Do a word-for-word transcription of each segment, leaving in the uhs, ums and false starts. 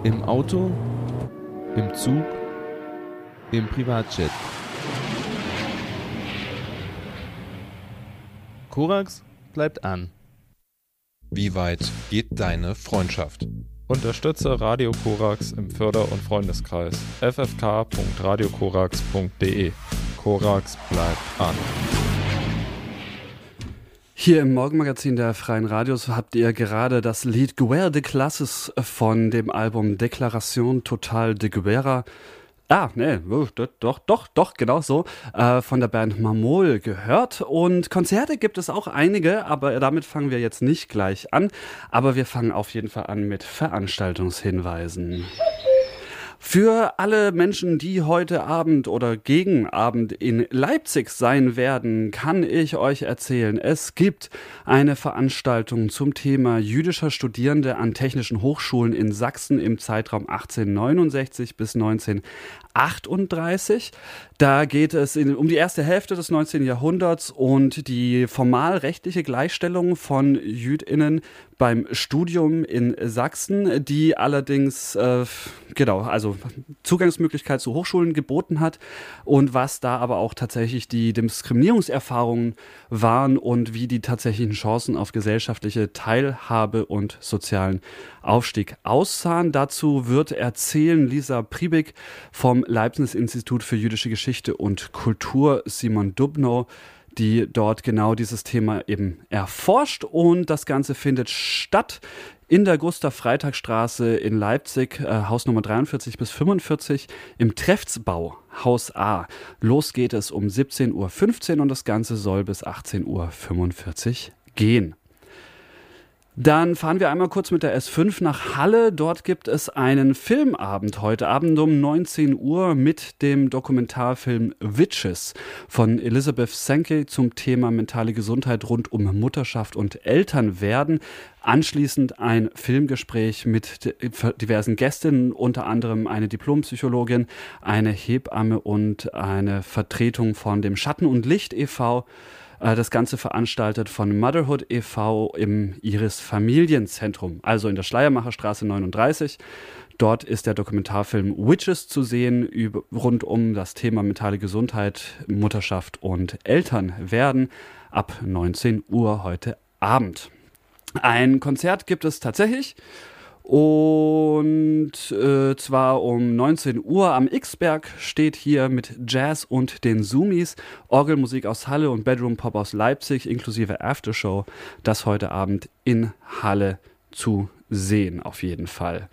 Im Auto, im Zug, im Privatjet. Korax bleibt an. Wie weit geht deine Freundschaft? Unterstütze Radio Korax im Förder- und Freundeskreis f f k punkt radio korax punkt d e. Korax bleibt an. Hier im Morgenmagazin der Freien Radios habt ihr gerade das Lied Guerre de Classes von dem Album Déclaration Totale de Guerra. Ah, ne, doch, doch, doch, genau so, äh, von der Band Mamol gehört. Und Konzerte gibt es auch einige, aber damit fangen wir jetzt nicht gleich an. Aber wir fangen auf jeden Fall an mit Veranstaltungshinweisen. Für alle Menschen, die heute Abend oder gegen Abend in Leipzig sein werden, kann ich euch erzählen, es gibt eine Veranstaltung zum Thema jüdischer Studierende an technischen Hochschulen in Sachsen im Zeitraum achtzehnhundertneunundsechzig bis neunzehnhundertachtunddreißig. Da geht es in, um die erste Hälfte des neunzehnten Jahrhunderts und die formal rechtliche Gleichstellung von JüdInnen beim Studium in Sachsen, die allerdings, äh, genau, also Zugangsmöglichkeit zu Hochschulen geboten hat und was da aber auch tatsächlich die Diskriminierungserfahrungen waren und wie die tatsächlichen Chancen auf gesellschaftliche Teilhabe und sozialen Aufstieg aussahen. Dazu wird erzählen Lisa Priebig vom Leibniz-Institut für jüdische Geschichte und Kultur, Simon Dubnow, die dort genau dieses Thema eben erforscht, und das Ganze findet statt in der Gustav-Freitag-Straße in Leipzig, äh, Hausnummer dreiundvierzig bis fünfundvierzig, im Treffsbau, Haus A. Los geht es um siebzehn Uhr fünfzehn und das Ganze soll bis achtzehn Uhr fünfundvierzig gehen. Dann fahren wir einmal kurz mit der S fünf nach Halle. Dort gibt es einen Filmabend heute Abend um neunzehn Uhr mit dem Dokumentarfilm Witches von Elizabeth Sankey zum Thema mentale Gesundheit rund um Mutterschaft und Elternwerden. Anschließend ein Filmgespräch mit diversen Gästinnen, unter anderem eine Diplompsychologin, eine Hebamme und eine Vertretung von dem Schatten und Licht e V Das Ganze veranstaltet von Motherhood e V im Iris Familienzentrum, also in der Schleiermacherstraße neununddreißig. Dort ist der Dokumentarfilm Witches zu sehen, über, rund um das Thema mentale Gesundheit, Mutterschaft und Elternwerden ab neunzehn Uhr heute Abend. Ein Konzert gibt es tatsächlich. Und äh, zwar um neunzehn Uhr am X-Berg steht hier mit Jazz und den Zoomies Orgelmusik aus Halle und Bedroom Pop aus Leipzig inklusive Aftershow. Das heute Abend in Halle zu sehen auf jeden Fall.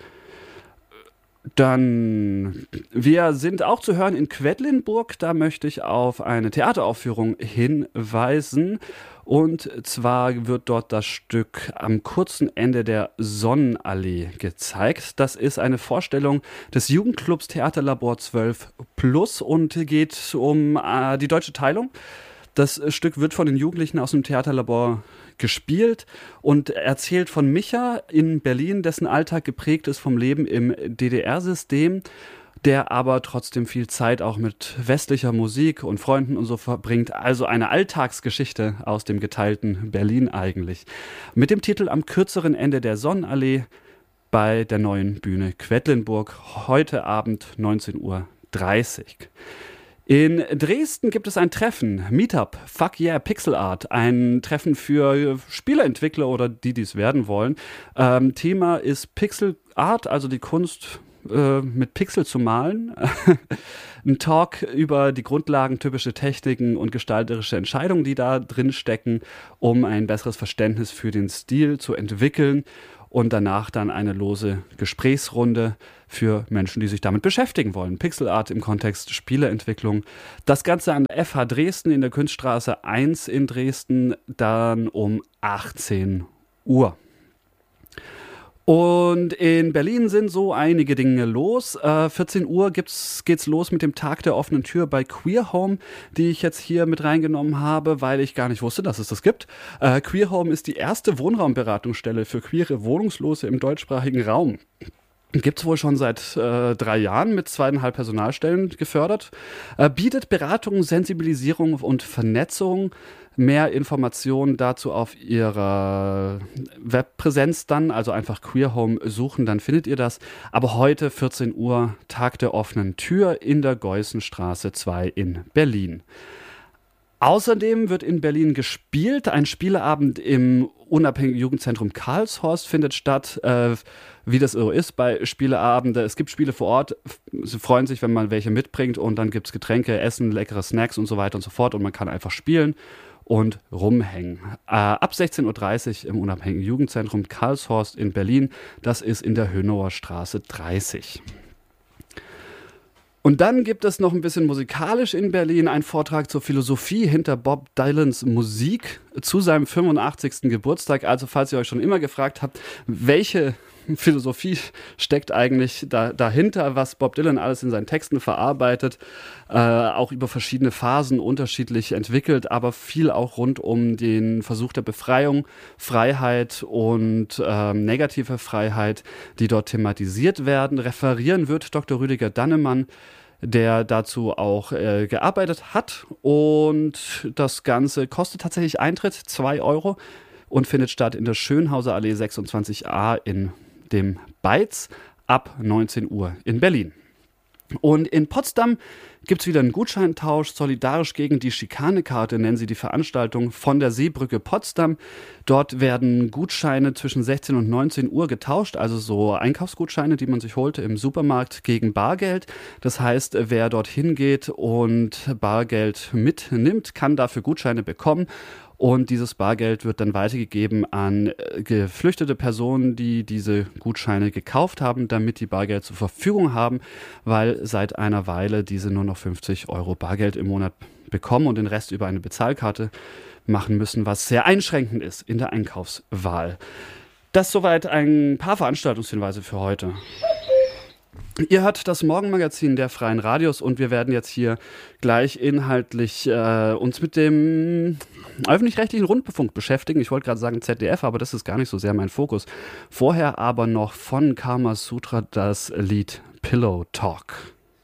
Dann, wir sind auch zu hören in Quedlinburg. Da möchte ich auf eine Theateraufführung hinweisen. Und zwar wird dort das Stück Am kurzen Ende der Sonnenallee gezeigt. Das ist eine Vorstellung des Jugendclubs Theaterlabor zwölf plus und geht um äh, die deutsche Teilung. Das Stück wird von den Jugendlichen aus dem Theaterlabor gespielt und erzählt von Micha in Berlin, dessen Alltag geprägt ist vom Leben im D D R-System, der aber trotzdem viel Zeit auch mit westlicher Musik und Freunden und so verbringt. Also eine Alltagsgeschichte aus dem geteilten Berlin eigentlich. Mit dem Titel Am kürzeren Ende der Sonnenallee bei der Neuen Bühne Quedlinburg, heute Abend neunzehn Uhr dreißig. In Dresden gibt es ein Treffen, Meetup, Fuck Yeah Pixel Art, ein Treffen für Spieleentwickler oder die, die es werden wollen. Ähm, Thema ist Pixel Art, also die Kunst äh, mit Pixel zu malen. Ein Talk über die Grundlagen, typische Techniken und gestalterische Entscheidungen, die da drin stecken, um ein besseres Verständnis für den Stil zu entwickeln. Und danach dann eine lose Gesprächsrunde für Menschen, die sich damit beschäftigen wollen. Pixelart im Kontext Spieleentwicklung. Das Ganze an der F H Dresden in der Kunststraße eins in Dresden, dann um achtzehn Uhr. Und in Berlin sind so einige Dinge los. Äh, vierzehn Uhr gibt's, geht's los mit dem Tag der offenen Tür bei Queer Home, die ich jetzt hier mit reingenommen habe, weil ich gar nicht wusste, dass es das gibt. Äh, Queer Home ist die erste Wohnraumberatungsstelle für queere Wohnungslose im deutschsprachigen Raum. Gibt es wohl schon seit äh, drei Jahren mit zweieinhalb Personalstellen gefördert. Äh, bietet Beratung, Sensibilisierung und Vernetzung Mehr Informationen dazu auf ihrer Webpräsenz dann, also einfach Queer Home suchen, dann findet ihr das. Aber heute vierzehn Uhr, Tag der offenen Tür in der Geußenstraße zwei in Berlin. Außerdem wird in Berlin gespielt. Ein Spieleabend im Unabhängigen Jugendzentrum Karlshorst findet statt. Äh, wie das so ist bei Spieleabenden. Es gibt Spiele vor Ort. Sie freuen sich, wenn man welche mitbringt. Und dann gibt es Getränke, Essen, leckere Snacks und so weiter und so fort. Und man kann einfach spielen und rumhängen. Äh, ab sechzehn Uhr dreißig im Unabhängigen Jugendzentrum Karlshorst in Berlin. Das ist in der Hönower Straße dreißig. Und dann gibt es noch ein bisschen musikalisch in Berlin einen Vortrag zur Philosophie hinter Bob Dylans Musik zu seinem fünfundachtzigsten Geburtstag. Also falls ihr euch schon immer gefragt habt, welche Philosophie steckt eigentlich da, dahinter, was Bob Dylan alles in seinen Texten verarbeitet, äh, auch über verschiedene Phasen unterschiedlich entwickelt, aber viel auch rund um den Versuch der Befreiung, Freiheit und äh, negative Freiheit, die dort thematisiert werden. Referieren wird Doktor Rüdiger Dannemann, der dazu auch äh, gearbeitet hat, und das Ganze kostet tatsächlich Eintritt, zwei Euro, und findet statt in der Schönhauser Allee sechsundzwanzig a in dem Beiz ab neunzehn Uhr in Berlin. Und in Potsdam gibt es wieder einen Gutscheintausch, solidarisch gegen die Schikanekarte nennen sie die Veranstaltung, von der Seebrücke Potsdam. Dort werden Gutscheine zwischen sechzehn und neunzehn Uhr getauscht, also so Einkaufsgutscheine, die man sich holte im Supermarkt, gegen Bargeld. Das heißt, wer dorthin geht und Bargeld mitnimmt, kann dafür Gutscheine bekommen. Und dieses Bargeld wird dann weitergegeben an geflüchtete Personen, die diese Gutscheine gekauft haben, damit die Bargeld zur Verfügung haben, weil seit einer Weile diese nur noch fünfzig Euro Bargeld im Monat bekommen und den Rest über eine Bezahlkarte machen müssen, was sehr einschränkend ist in der Einkaufswahl. Das soweit ein paar Veranstaltungshinweise für heute. Ihr hört das Morgenmagazin der Freien Radios und wir werden jetzt hier gleich inhaltlich äh, uns mit dem öffentlich-rechtlichen Rundfunk beschäftigen. Ich wollte gerade sagen Z D F, aber das ist gar nicht so sehr mein Fokus. Vorher aber noch von Kama Sutra das Lied Pillow Talk.